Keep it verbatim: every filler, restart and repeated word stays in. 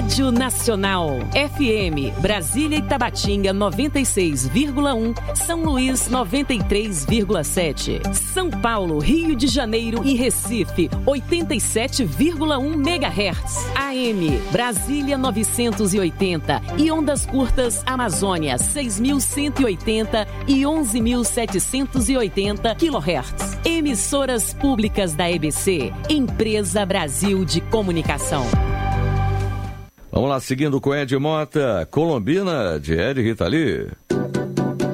Rádio Nacional. F M, Brasília e Tabatinga noventa e seis vírgula um, São Luís noventa e três vírgula sete, São Paulo, Rio de Janeiro e Recife oitenta e sete vírgula um megahertz. A M, Brasília novecentos e oitenta e ondas curtas Amazônia seis mil cento e oitenta e onze mil setecentos e oitenta quilohertz. Emissoras públicas da E B C, Empresa Brasil de Comunicação. Vamos lá, seguindo com Ed Mota, Colombina, de Ed Rita Lee.